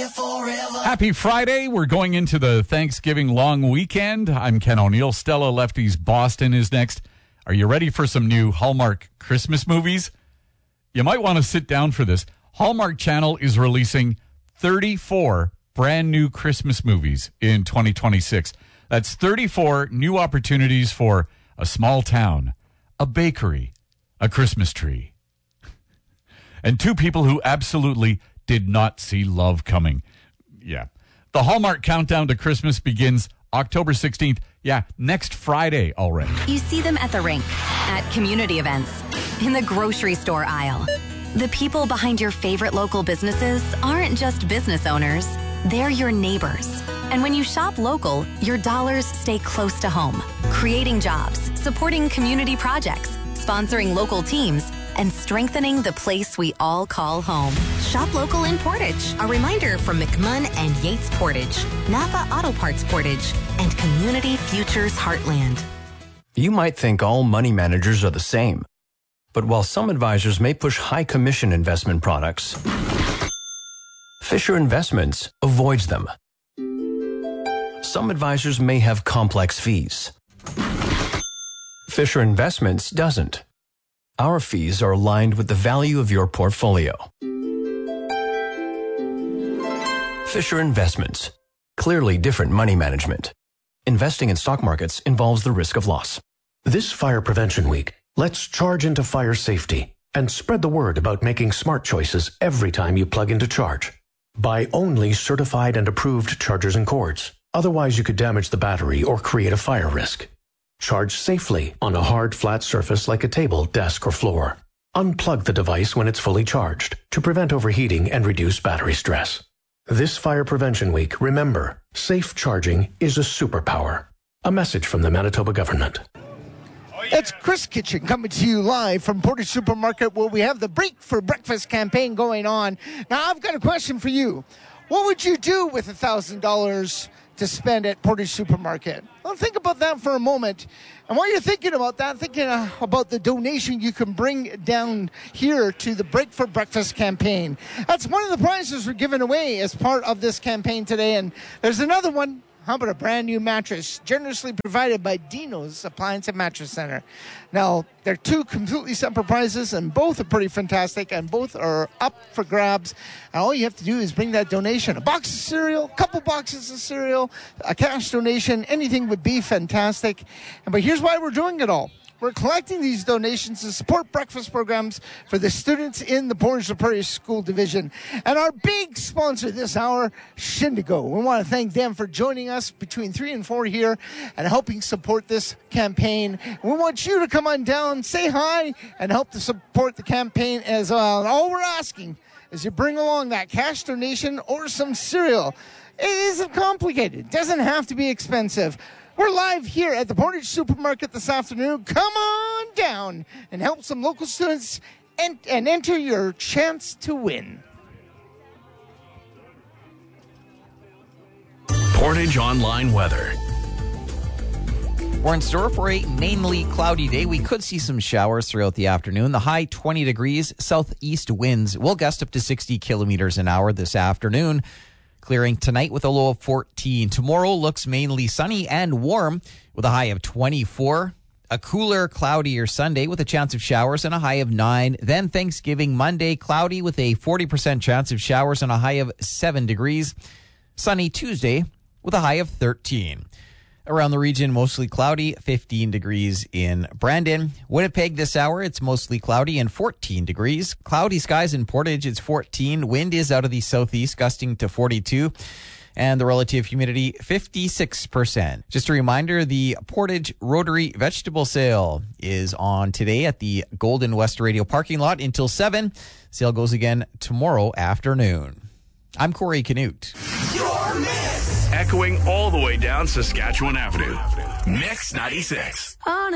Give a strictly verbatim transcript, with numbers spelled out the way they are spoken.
you forever. Happy Friday. We're going into the Thanksgiving long weekend. I'm Ken O'Neill. Stella Lefty's Boston is next. Are you ready for some new Hallmark Christmas movies? You might want to sit down for this. Hallmark Channel is releasing thirty-four brand new Christmas movies in twenty twenty-six. That's thirty-four new opportunities for a small town, a bakery, a Christmas tree, and two people who absolutely did not see love coming. Yeah. The Hallmark countdown to Christmas begins October sixteenth. Yeah, next Friday already. You see them at the rink, at community events, in the grocery store aisle. The people behind your favorite local businesses aren't just business owners. They're your neighbors. And when you shop local, your dollars stay close to home, creating jobs, supporting community projects, sponsoring local teams, and strengthening the place we all call home. Shop local in Portage. A reminder from McMunn and Yates Portage, Napa Auto Parts Portage, and Community Futures Heartland. You might think all money managers are the same. But while some advisors may push high commission investment products, Fisher Investments avoids them. Some advisors may have complex fees. Fisher Investments doesn't. Our fees are aligned with the value of your portfolio. Fisher Investments. Clearly different money management. Investing in stock markets involves the risk of loss. This Fire Prevention Week, let's charge into fire safety and spread the word about making smart choices every time you plug into charge. Buy only certified and approved chargers and cords. Otherwise, you could damage the battery or create a fire risk. Charge safely on a hard, flat surface like a table, desk, or floor. Unplug the device when it's fully charged to prevent overheating and reduce battery stress. This Fire Prevention Week, remember, safe charging is a superpower. A message from the Manitoba government. It's Chris Kitchen coming to you live from Portage Supermarket, where we have the Break for Breakfast campaign going on. Now, I've got a question for you. What would you do with one thousand dollars to spend at Portage Supermarket? Well, think about that for a moment. And while you're thinking about that, thinking uh, about the donation you can bring down here to the Break for Breakfast campaign. That's one of the prizes we're giving away as part of this campaign today. And there's another one. How about a brand new mattress generously provided by Dino's Appliance and Mattress Center? Now, they're two completely separate prizes, and both are pretty fantastic, and both are up for grabs. And all you have to do is bring that donation. A box of cereal, a couple boxes of cereal, a cash donation, anything would be fantastic. And But here's why we're doing it all. We're collecting these donations to support breakfast programs for the students in the Portage La Prairie School Division. And our big sponsor this hour, Shindigo. We want to thank them for joining us between three and four here and helping support this campaign. We want you to come on down, say hi, and help to support the campaign as well. And all we're asking is you bring along that cash donation or some cereal. It isn't complicated. It doesn't have to be expensive. We're live here at the Portage Supermarket this afternoon. Come on down and help some local students and, and enter your chance to win. Portage Online Weather. We're in store for a mainly cloudy day. We could see some showers throughout the afternoon. The high twenty degrees, southeast winds will gust up to sixty kilometers an hour this afternoon. Clearing tonight with a low of fourteen. Tomorrow looks mainly sunny and warm with a high of twenty-four. A cooler, cloudier Sunday with a chance of showers and a high of nine. Then Thanksgiving Monday, cloudy with a forty percent chance of showers and a high of seven degrees. Sunny Tuesday with a high of thirteen. Around the region, mostly cloudy, fifteen degrees in Brandon. Winnipeg this hour, it's mostly cloudy and fourteen degrees. Cloudy skies in Portage, it's fourteen. Wind is out of the southeast, gusting to forty-two. And the relative humidity, fifty-six percent. Just a reminder, the Portage Rotary Vegetable Sale is on today at the Golden West Radio parking lot until seven. Sale goes again tomorrow afternoon. I'm Corey Canute. Your Mix! Echoing all the way down Saskatchewan Avenue. Mix ninety-six. On